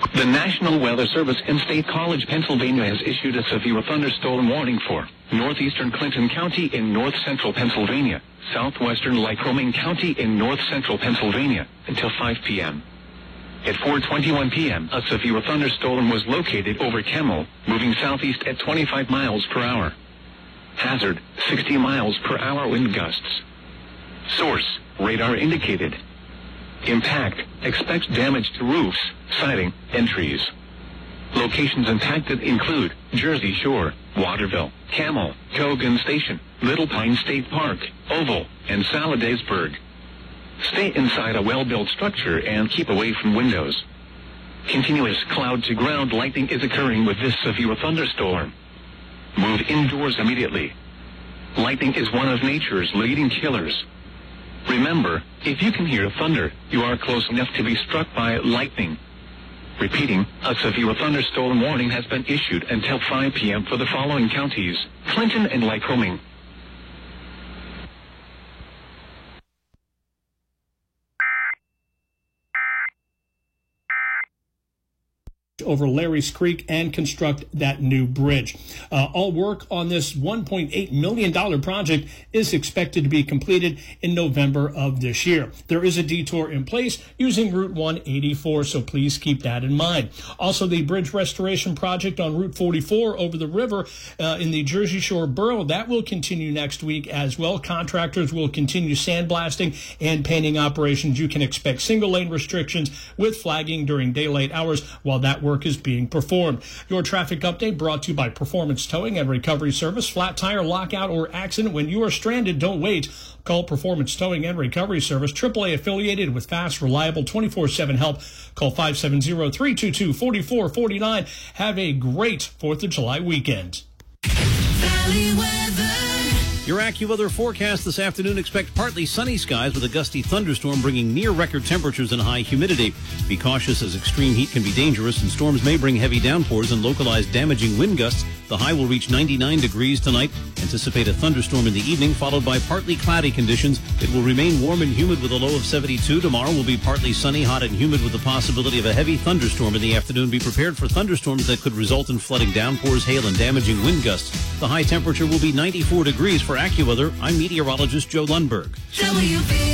The National Weather Service in State College, Pennsylvania has issued a severe thunderstorm warning for northeastern Clinton County in north-central Pennsylvania, southwestern Lycoming County in north-central Pennsylvania until 5 p.m. At 4:21 p.m., a severe thunderstorm was located over Kemmel, moving southeast at 25 miles per hour. Hazard, 60 miles per hour wind gusts. Source, radar indicated. Impact, expects damage to roofs, siding, and trees. Locations impacted include Jersey Shore, Waterville, Camel, Cogan Station, Little Pine State Park, Oval, and Saladaysburg. Stay inside a well-built structure and keep away from windows. Continuous cloud-to-ground lightning is occurring with this severe thunderstorm. Move indoors immediately. Lightning is one of nature's leading killers. Remember, if you can hear thunder, you are close enough to be struck by lightning. Repeating, a severe thunderstorm warning has been issued until 5 p.m. for the following counties: Clinton and Lycoming. Over Larry's Creek and construct that new bridge. All work on this $1.8 million project is expected to be completed in November of this year. There is a detour in place using Route 184, so please keep that in mind. Also, the bridge restoration project on Route 44 over the river in the Jersey Shore borough, that will continue next week as well. Contractors will continue sandblasting and painting operations. You can expect single-lane restrictions with flagging during daylight hours while that work is being performed. Your traffic update brought to you by Performance Towing and Recovery Service. Flat tire, lockout, or accident. When you are stranded, don't wait. Call Performance Towing and Recovery Service, AAA affiliated with fast, reliable 24/7 help. Call 570-322-4449. Have a great 4th of July weekend. Valley weather. Your AccuWeather forecast this afternoon: expect partly sunny skies with a gusty thunderstorm bringing near record temperatures and high humidity. Be cautious as extreme heat can be dangerous and storms may bring heavy downpours and localized damaging wind gusts. The high will reach 99 degrees tonight. Anticipate a thunderstorm in the evening followed by partly cloudy conditions. It will remain warm and humid with a low of 72. Tomorrow will be partly sunny, hot and humid with the possibility of a heavy thunderstorm in the afternoon. Be prepared for thunderstorms that could result in flooding, downpours, hail and damaging wind gusts. The high temperature will be 94 degrees. For AccuWeather, I'm meteorologist Joe Lundberg.